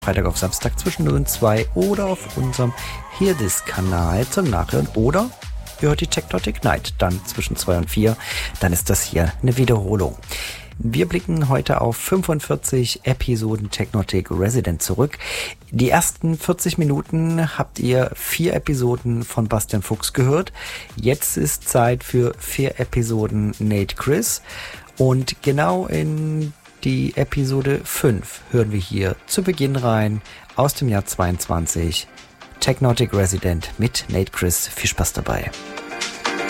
Freitag auf Samstag zwischen 0 und 2 oder auf unserem Hear-This-Kanal zum Nachhören oder ihr hört die Technotic Night dann zwischen 2 und 4, dann ist das hier eine Wiederholung. Wir blicken heute auf 45 Episoden Technotic Resident zurück. Die ersten 40 Minuten habt ihr 4 Episoden von Bastian Fuchs gehört. Jetzt ist Zeit für 4 Episoden Nate Chris und genau in die Episode 5 hören wir hier zu Beginn rein aus dem Jahr 22. Technotic Resident mit Nate Chris. Viel Spaß dabei.